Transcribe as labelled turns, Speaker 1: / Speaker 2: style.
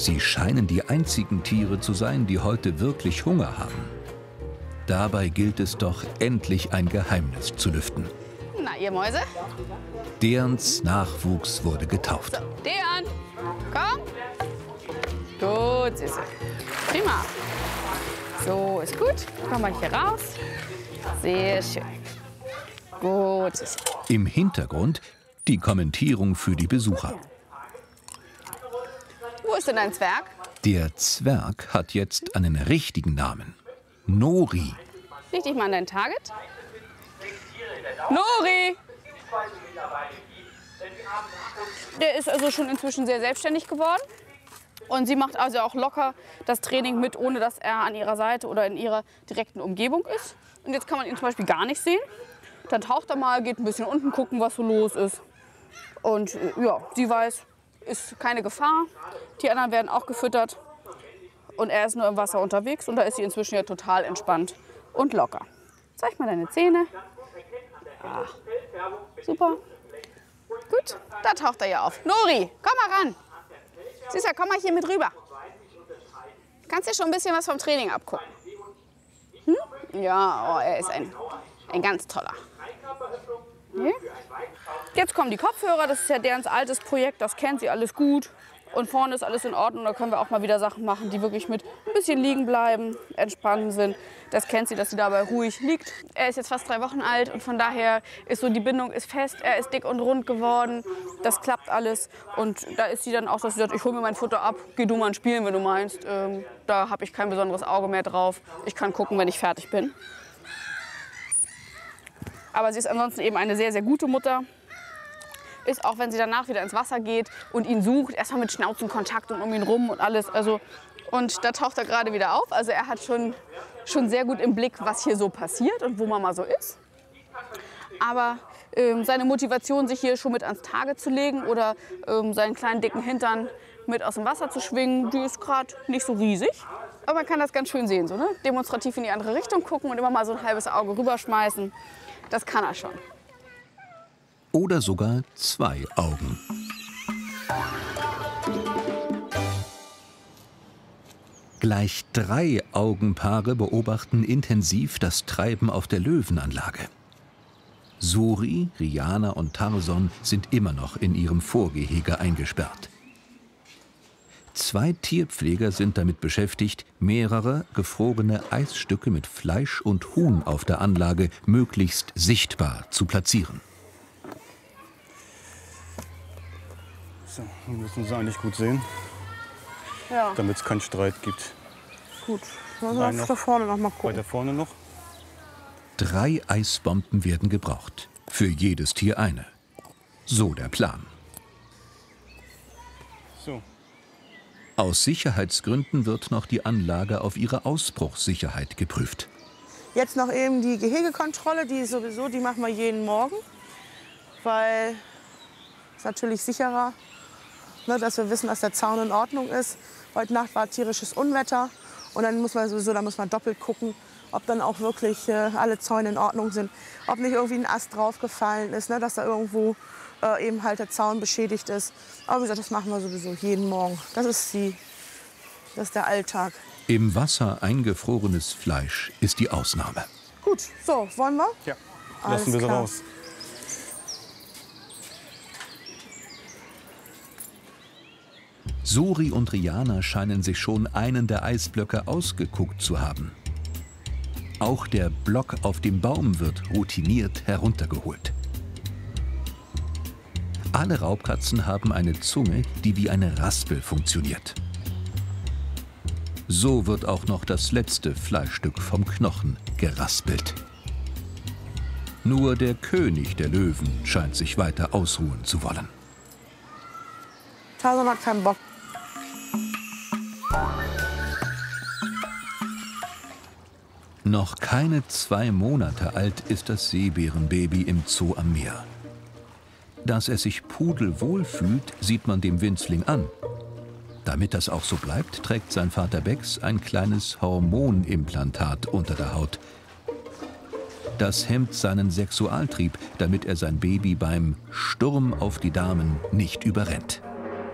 Speaker 1: Sie scheinen die einzigen Tiere zu sein, die heute wirklich Hunger haben. Dabei gilt es doch, endlich ein Geheimnis zu lüften.
Speaker 2: Na, ihr Mäuse?
Speaker 1: Deans Nachwuchs wurde getauft.
Speaker 2: So, Dean, komm. Gut, Süße. Prima. So, ist gut. Komm mal hier raus. Sehr schön. Gut, Süße.
Speaker 1: Im Hintergrund die Kommentierung für die Besucher.
Speaker 2: Wo ist denn dein Zwerg?
Speaker 1: Der Zwerg hat jetzt einen richtigen Namen. Nori.
Speaker 2: Leg dich mal an dein Target. Nori! Der ist also schon inzwischen sehr selbstständig geworden. Und sie macht also auch locker das Training mit, ohne dass er an ihrer Seite oder in ihrer direkten Umgebung ist. Und jetzt kann man ihn zum Beispiel gar nicht sehen. Dann taucht er mal, geht ein bisschen unten gucken, was so los ist. Und ja, sie weiß, ist keine Gefahr. Die anderen werden auch gefüttert. Und er ist nur im Wasser unterwegs. Und da ist sie inzwischen ja total entspannt und locker. Zeig mal deine Zähne. Ah, super. Gut, da taucht er ja auf. Nori, komm mal ran. Süßer, komm mal hier mit rüber. Kannst dir schon ein bisschen was vom Training abgucken. Hm? Ja, oh, er ist ein ganz toller. Okay. Jetzt kommen die Kopfhörer, das ist ja deren altes Projekt, das kennt sie alles gut. Und vorne ist alles in Ordnung, da können wir auch mal wieder Sachen machen, die wirklich mit ein bisschen liegen bleiben, entspannen sind. Das kennt sie, dass sie dabei ruhig liegt. Er ist jetzt fast 3 Wochen alt und von daher ist so, die Bindung ist fest, er ist dick und rund geworden, das klappt alles. Und da ist sie dann auch, dass sie sagt, ich hole mir mein Futter ab, geh du mal spielen, wenn du meinst. Da habe ich kein besonderes Auge mehr drauf, ich kann gucken, wenn ich fertig bin. Aber sie ist ansonsten eben eine sehr, sehr gute Mutter. Ist auch, wenn sie danach wieder ins Wasser geht und ihn sucht, erstmal mit Schnauzenkontakt und um ihn rum und alles. Also, und da taucht er gerade wieder auf. Also er hat schon sehr gut im Blick, was hier so passiert und wo man mal so ist. Aber seine Motivation, sich hier schon mit ans Tage zu legen oder seinen kleinen dicken Hintern mit aus dem Wasser zu schwingen, die ist gerade nicht so riesig. Aber man kann das ganz schön sehen, so, ne? Demonstrativ in die andere Richtung gucken und immer mal so ein halbes Auge rüberschmeißen. Das kann er schon.
Speaker 1: Oder sogar 2 Augen. Gleich 3 Augenpaare beobachten intensiv das Treiben auf der Löwenanlage. Suri, Riana und Tarson sind immer noch in ihrem Vorgehege eingesperrt. 2 Tierpfleger sind damit beschäftigt, mehrere gefrorene Eisstücke mit Fleisch und Huhn auf der Anlage möglichst sichtbar zu platzieren.
Speaker 3: So, wir müssen sie eigentlich gut sehen,
Speaker 2: Ja,
Speaker 3: damit es keinen Streit gibt.
Speaker 2: gut. Wollen wir da vorne noch mal gucken.
Speaker 3: Weiter vorne noch.
Speaker 1: 3 Eisbomben werden gebraucht. Für jedes Tier eine. So der Plan.
Speaker 3: So.
Speaker 1: Aus Sicherheitsgründen wird noch die Anlage auf ihre Ausbruchssicherheit geprüft.
Speaker 4: Jetzt noch eben die Gehegekontrolle, die machen wir jeden Morgen, weil es natürlich sicherer, ne, dass wir wissen, dass der Zaun in Ordnung ist. Heute Nacht war tierisches Unwetter und dann muss man doppelt gucken, ob dann auch wirklich alle Zäune in Ordnung sind, ob nicht irgendwie ein Ast draufgefallen ist, ne, dass da irgendwo eben halt der Zaun beschädigt ist. Aber wie gesagt, das machen wir sowieso jeden Morgen. Das ist der Alltag.
Speaker 1: Im Wasser eingefrorenes Fleisch ist die Ausnahme.
Speaker 4: Gut, so, wollen wir?
Speaker 3: Ja,
Speaker 4: Alles
Speaker 3: lassen wir sie
Speaker 4: klar.
Speaker 3: raus.
Speaker 1: Suri und Riana scheinen sich schon einen der Eisblöcke ausgeguckt zu haben. Auch der Block auf dem Baum wird routiniert heruntergeholt. Alle Raubkatzen haben eine Zunge, die wie eine Raspel funktioniert. So wird auch noch das letzte Fleischstück vom Knochen geraspelt. Nur der König der Löwen scheint sich weiter ausruhen zu wollen.
Speaker 4: Tarzan hat keinen Bock.
Speaker 1: Noch keine 2 Monate alt ist das Seebärenbaby im Zoo am Meer. Dass er sich pudelwohl fühlt, sieht man dem Winzling an. Damit das auch so bleibt, trägt sein Vater Bex ein kleines Hormonimplantat unter der Haut. Das hemmt seinen Sexualtrieb, damit er sein Baby beim Sturm auf die Damen nicht überrennt.